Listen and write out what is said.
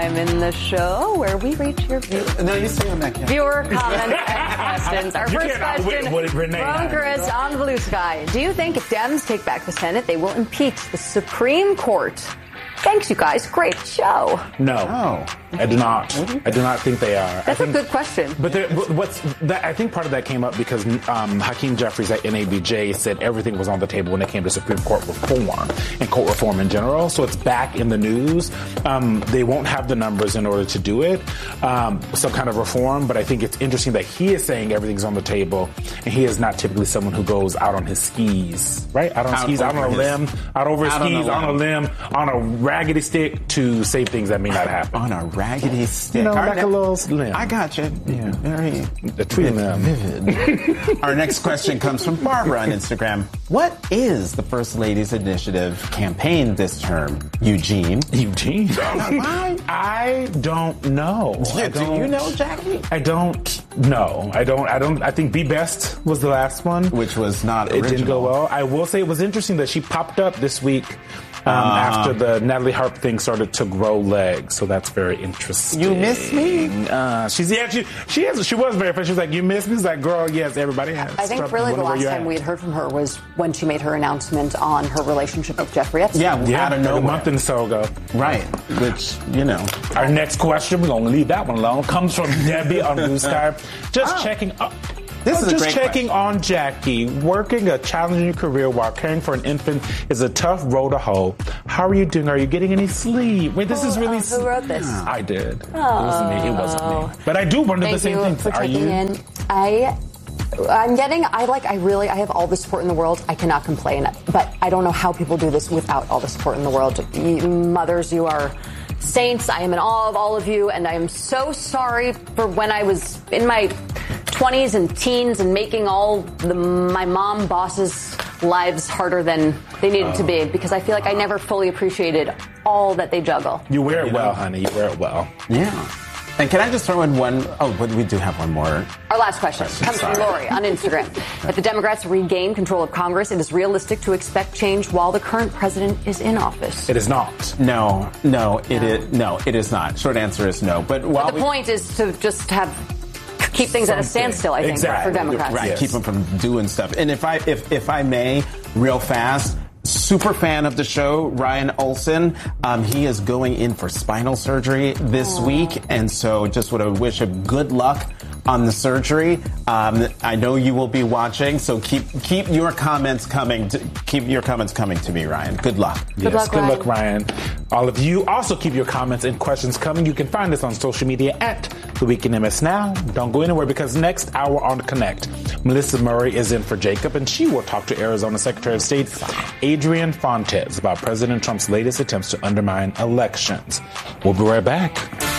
time in the show where we reach your viewer comments and questions. Our first question from Chris on the Blue Sky. Do you think if Dems take back the Senate, they will impeach the Supreme Court? Thanks, you guys. Great show. No, I do not. I do not think they are. That's a good question. But I think part of that came up because Hakeem Jeffries at NABJ said everything was on the table when it came to Supreme Court reform and court reform in general. So it's back in the news. They won't have the numbers in order to do it, some kind of reform. But I think it's interesting that he is saying everything's on the table, and he is not typically someone who goes out on his skis, right? Out on skis, out on a limb, out over his skis, on a limb, on a raggedy stick to say things that may not happen. On a raggedy stick. You know, like a little limb. I got you. Yeah. Very vivid. Our next question comes from Barbara on Instagram. What is the First Lady's Initiative campaign this term? Eugene? I don't know. Do you know, Jackie? I don't know. I think Be Best was the last one. Which was not original. It didn't go well. I will say it was interesting that she popped up this week after the Natalie Harp thing started to grow legs, so that's very interesting. You miss me? She was very funny. She was like, "You miss me?" It's like, "Girl, yes, everybody has." I think really the last time we had heard from her was when she made her announcement on her relationship with Jeffrey Epstein. Yeah, a month and so ago. Right, which, you know. Our next question, we're going to leave that one alone, comes from Debbie on Blue Sky. Just checking on Jackie. Working a challenging career while caring for an infant is a tough road to hoe. How are you doing? Are you getting any sleep? Wait, this is really... Who wrote this? I did. It wasn't me. But I do wonder the same thing. For checking in. I have all the support in the world. I cannot complain. But I don't know how people do this without all the support in the world. Mothers, you are saints. I am in awe of all of you. And I am so sorry for when I was in my 20s and teens and making my mom bosses' lives harder than they needed to be, because I feel like I never fully appreciated all that they juggle. You wear it well, honey. You wear it well. Yeah. And can I just throw in one? Oh, but we do have one more. Our last question comes from Lori on Instagram. If the Democrats regain control of Congress, it is realistic to expect change while the current president is in office. It is not. No, it is not. Short answer is no. But the point is to just keep things at a standstill, I think, for Democrats. Right, yes. Keep them from doing stuff. And if I may, real fast, super fan of the show, Ryan Olsen. He is going in for spinal surgery this week, and so just want to wish him good luck on the surgery. I know you will be watching, so keep your comments coming. Keep your comments coming to me, Ryan. Good luck. Good luck, Ryan. All of you also keep your comments and questions coming. You can find us on social media at The Week in MS Now. Don't go anywhere, because next hour on Connect, Melissa Murray is in for Jacob, and she will talk to Arizona Secretary of State Adrian Fontes about President Trump's latest attempts to undermine elections. We'll be right back.